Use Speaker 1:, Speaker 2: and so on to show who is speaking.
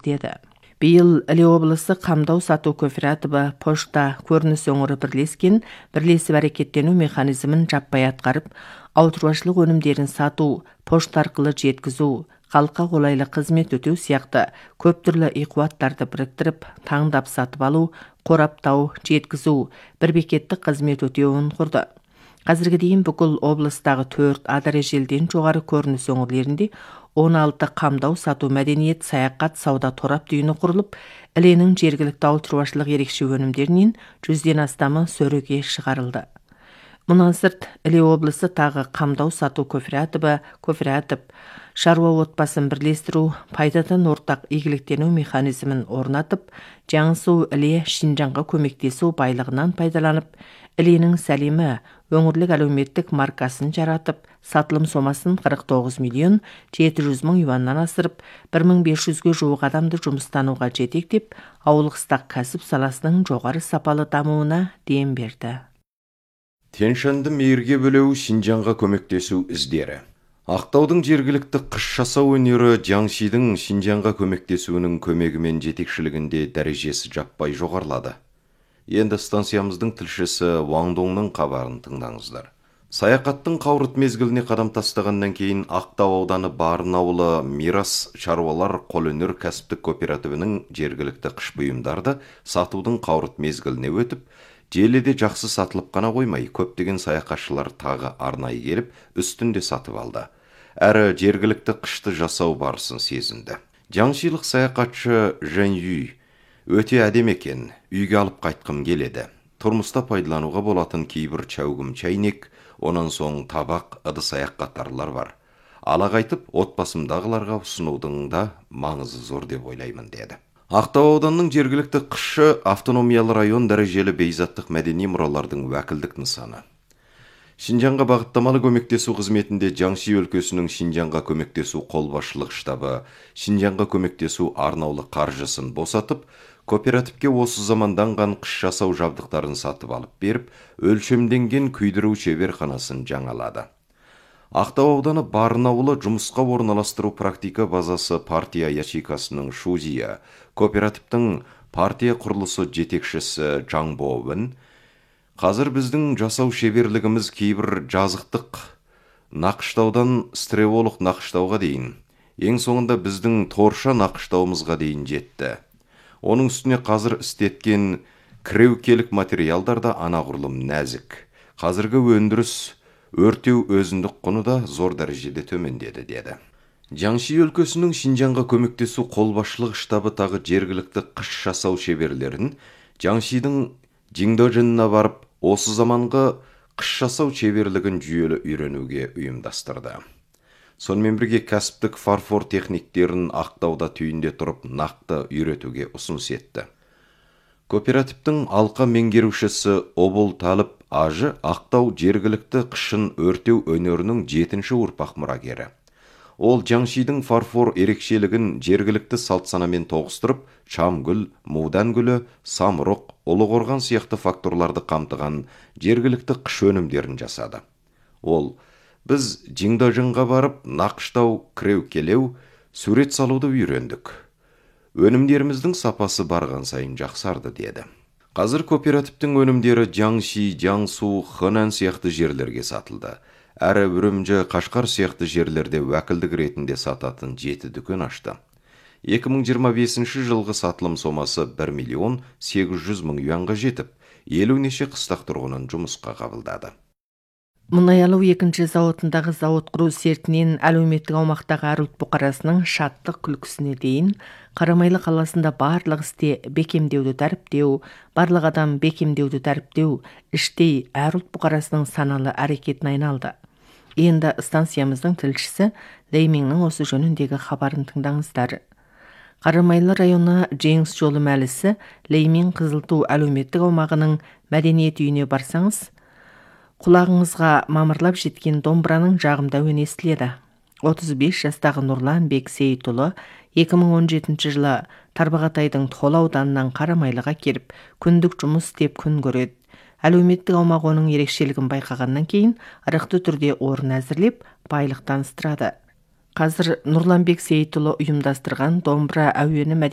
Speaker 1: деді. Биыл Іле облысы қамдау сату кооперативі пошта көрініс өңірі бірлесіп әрекеттену механизмін жаппай атқарып, ауылшаруашылық өнімдерін сату, пошта арқылы жеткізу, халыққа қолайлы қызмет өтеу сияқты көп түрлі иқуаттарды біріктіріп, таңдап сатып алу, қораптау, жеткізу, бір бекеттік қызмет өтеуін құрды. Қазірге дейін бүкіл облыстағы 4 А дәрежелден жоғары көрініс өңірлерінде 16 қамдау сату мәдениет саяхат сауда торап түйіні құрылып, Іленің жергілікті ауылшаруашылық ерекше өнімдерінен 100-ден астамы сөреге шығарылды. Мұнан сырт Іле облысы тағы қамдау сату кооператив, шаруа отбасын бірлестіру, пайдадан ортақ игіліктену механизмін орнатып, Жаңсу Іле Шинжанға көмектесу байлығынан пайдаланып, Іленің сәлемі өңірлік әлеуметтік маркасын жаратып, сатылым сомасын 49 миллион 700 мың юаннан асырып, 1500-ге жуық адамды жұмыстануға жетектеп, ауыл-қыстақ кәсіп саласының жоғары сапалы дамуына дем берді.
Speaker 2: Тянь-Шаньды мейірге бөлеу, Шинжанға көмектесу іздері. Ақтаудың жергілікті қыш жасау өнері Жаңшидің Шинжанға көмектесуінің көмегімен жетекшілігінде дәрежесі жаппай жоғарылады. Енді станциямыздың тілшісі Ваңдоңның хабарын тыңдаңыздар. Саяхаттың қауырт мезгіліне қадам тастағаннан кейін Ақтау ауданы Барын ауылы Мирас шаруалар қолөнер кәсіптік кооперативінің жергілікті қыш бұйымдарды сатудың қауырт мезгіліне өтіп, желіде жақсы сатылып қана қоймай, көптеген саяхатшылар тағы арнайы келіп, үстінде сатып алды. Әрі жергілікті қышты жасау барысын сезінді. Жаңшилық саяхатшы Жэньюй өте әдем екен, үйге алып қайтқым келеді. Тұрмыста пайдалануға болатын кейбір чәугім чайнек, онан соң табақ, ыдыс аяқ қатарлар бар. Ала қайтып, отбасымдағыларға ұсынудың да маңызы зор деп ойлаймын деді. Ақтау ауданының жергілікті қысшы автономиялы район дәрежелі бейзаттық мәдени мұралардың уәкілдік нысаны. Шинжанға бағыттамалы көмектесу қызметінде Жаңши өлкесінің Шинжанға көмектесу қолбасшылық штабы Шинжанға көмектесу арнаулы қаржысын босатып, кооперативке осы заманданған қыш жасау жабдықтарын сатып алып беріп, өлшемденген күйдіру шеберханасын жаңалады. Ақтау ауданы Барын ауылы жұмысқа орналастыру практика базасы партия ячейкасының Шузия, кооперативтің партия құрылысы жетекшісі Жаңбоуын, қазір біздің жасау шеберлігіміз кейбір жазықтық нақыштаудан стреволық нақыштауға дейін, ең соңында біздің торша нақыштауымызға дейін жетті. Оның үстіне қазір істеткен кіреукелік материалдарда анағұрлым нәзік. Қазіргі өндіріс өртеу өзіндік құны да зор дәрежеде төмендеді деді. Жаңши өлкесінің Шинжанға көмектесу қолбасшылық штабы тағы жергілікті қыш жасау шеберлерін Жаңшидің Жиңдожинына барып, осы заманғы қыш жасау шеберлігін жүйелі үйренуге ұйымдастырды. Сонымен бірге кәсіптік фарфор техниктерін Ақтауда түйінде тұрып нақты үйретуге ұсыныс етті. Кооперативтің алқа меңгерушісі Обол Талып Ажы Ақтау жергілікті қышын өртеу өнерінің 7-ші ұрпақ мұрагері. Ол Жаңшидің фарфор ерекшелігін жергілікті салт-санамен тоғыстырып, Шамгүл, Мудан гүлі, самұрық, Ұлы-Қорған сияқты факторларды қамтыған жергілікті қыш өнімдерін жасады. Ол біз Жиңдожинға барып, нақыштау, кіреукелеу, сурет салуды үйрендік. Өнімдеріміздің сапасы барған сайын жақсарды деді. Қазір кооперативтің өнімдері Жаңши, Жаңсу, Хэнан сияқты жерлерге сатылды. Әрі Үрімжі, Қашқар сияқты жерлерде уәкілдік ретінде сататын 7 дүкен ашты. 2025 жылғы сатылым сомасы 1 миллион 800 мың юанға жетіп, 50 неше қыстақ тұрғынын жұмысқа қабылдады.
Speaker 1: Мұнай алу екінші зауытындағы зауыт құру сертінен әлеуметтік аумақтағы әр ұлт бұқарасының шаттық күлкісіне дейін Қарамайлы қаласында барлық істе бекемдеуді дәріптеу, барлық адам бекемдеуді дәріптеу, іштей әр ұлт бұқарасының саналы әрекетіне айналды. Енді станциямыздың тілшісі Лейминнің осы жөніндегі хабарын тыңдаңыздар. Қарамайлы районы Жеңіс жолы мәлісі Леймин Қызылту әлеуметтік аумағының мәдениет үйіне барсаңыз, құлағыңызға мамырлап жеткен домбыраның жағымда әуені естіледі. 35 жастағы Нұрлан Бек Сейітұлы 2017 жылы Тарбағатайдың Тола ауданынан Қарамайлыға келіп, күндік жұмыс істеп күн көреді. Әлеуметтік аумақ оның ерекшелігін байқағаннан кейін ырықты түрде орын әзірлеп, байлық таныстырады. Қазір Нұрлан Бек Сейітұлы ұйымдастырған домбыра әуені